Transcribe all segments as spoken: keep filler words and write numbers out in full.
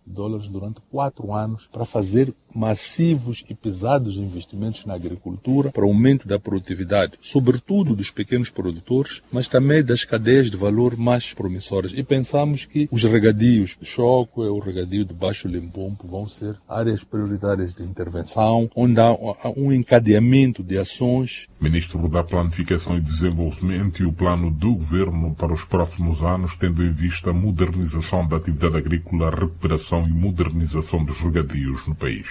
de dólares durante quatro anos para fazer massivos e pesados investimentos na agricultura para aumento da produtividade, sobretudo dos pequenos produtores, mas também das cadeias de valor mais promissoras. E pensamos que os regadios de Choco e o regadio de Baixo Limpopo vão ser áreas prioritárias de intervenção, onde há um encadeamento de ações. Ministro da Planificação e Desenvolvimento e o plano do Governo para os próximos anos, tendo em vista a modernização da atividade agrícola, a recuperação e modernização dos regadios no país.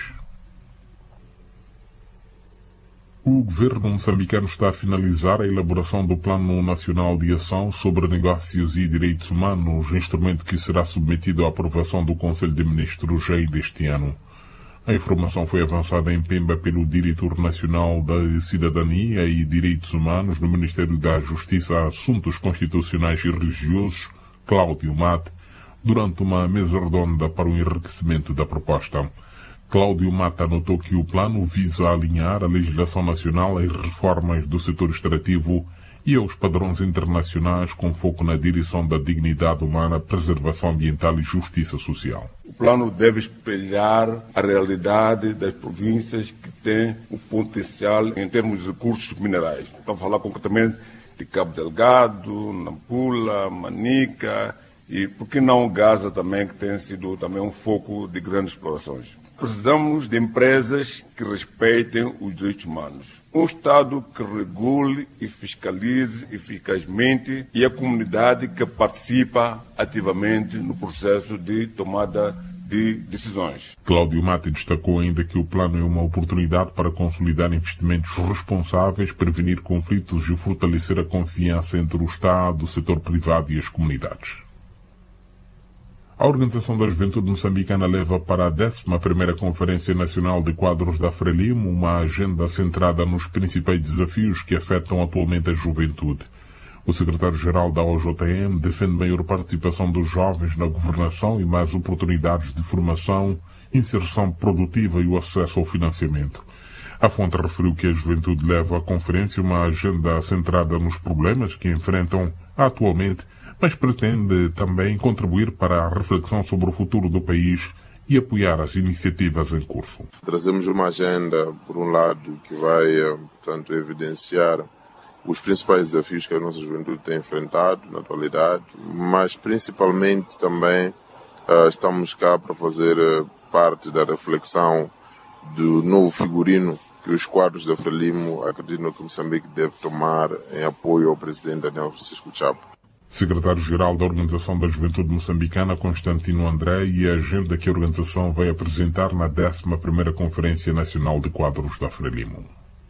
O governo moçambicano está a finalizar a elaboração do Plano Nacional de Ação sobre Negócios e Direitos Humanos, instrumento que será submetido à aprovação do Conselho de Ministros ainda este ano. A informação foi avançada em Pemba pelo Diretor Nacional da Cidadania e Direitos Humanos no Ministério da Justiça, Assuntos Constitucionais e Religiosos, Cláudio Mate, durante uma mesa redonda para o enriquecimento da proposta. Cláudio Mata anotou que o plano visa alinhar a legislação nacional às reformas do setor extrativo e aos padrões internacionais com foco na direção da dignidade humana, preservação ambiental e justiça social. O plano deve espelhar a realidade das províncias que têm o potencial em termos de recursos minerais. Estamos a falar concretamente de Cabo Delgado, Nampula, Manica e, por que não, Gaza também, que tem sido também um foco de grandes explorações. Precisamos de empresas que respeitem os direitos humanos. Um Estado que regule e fiscalize eficazmente e a comunidade que participa ativamente no processo de tomada de decisões. Cláudio Mate destacou ainda que o plano é uma oportunidade para consolidar investimentos responsáveis, prevenir conflitos e fortalecer a confiança entre o Estado, o setor privado e as comunidades. A Organização da Juventude Moçambicana leva para a décima primeira Conferência Nacional de Quadros da Frelimo uma agenda centrada nos principais desafios que afetam atualmente a juventude. O secretário-geral da O J M defende maior participação dos jovens na governação e mais oportunidades de formação, inserção produtiva e o acesso ao financiamento. A fonte referiu que a juventude leva à conferência uma agenda centrada nos problemas que enfrentam atualmente, mas pretende também contribuir para a reflexão sobre o futuro do país e apoiar as iniciativas em curso. Trazemos uma agenda, por um lado, que vai, portanto, evidenciar os principais desafios que a nossa juventude tem enfrentado na atualidade, mas principalmente também uh, estamos cá para fazer uh, parte da reflexão do novo figurino que os quadros da Frelimo acreditam que Moçambique deve tomar em apoio ao presidente Daniel Francisco Chapo. Secretário-Geral da Organização da Juventude Moçambicana, Constantino André, e a agenda que a organização vai apresentar na décima primeira Conferência Nacional de Quadros da Frelimo.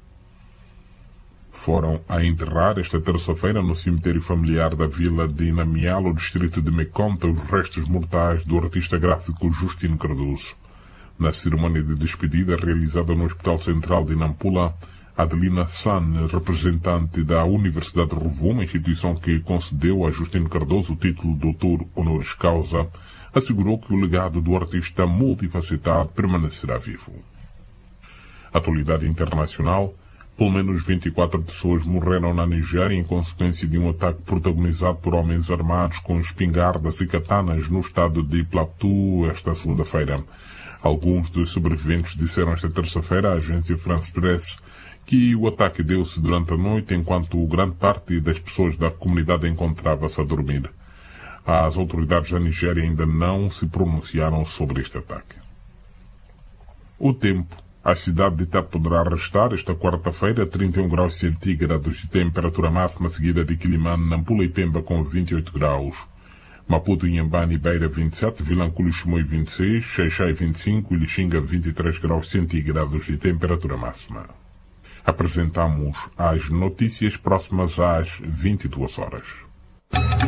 Foram a enterrar esta terça-feira no cemitério familiar da vila de Inamial, no distrito de Meconta, os restos mortais do artista gráfico Justino Cardoso. Na cerimónia de despedida realizada no Hospital Central de Nampula, Adelina San, representante da Universidade de Rovuma, instituição que concedeu a Justino Cardoso o título de doutor honoris causa, assegurou que o legado do artista multifacetado permanecerá vivo. Atualidade internacional: pelo menos vinte e quatro pessoas morreram na Nigéria em consequência de um ataque protagonizado por homens armados com espingardas e katanas no estado de Plateau esta segunda-feira. Alguns dos sobreviventes disseram esta terça-feira à agência France Press que o ataque deu-se durante a noite enquanto grande parte das pessoas da comunidade encontrava-se a dormir. As autoridades da Nigéria ainda não se pronunciaram sobre este ataque. O tempo. A cidade de Tete poderá restar esta quarta-feira trinta e um graus centígrados de temperatura máxima, seguida de Quilimane, Nampula e Pemba com vinte e oito graus. Maputo, Inhambane e Beira vinte e sete, Vilanculo e Chimoio vinte e seis, Xai-Xai vinte e cinco e Lixinga vinte e três graus centígrados de temperatura máxima. Apresentamos as notícias próximas às vinte e duas horas.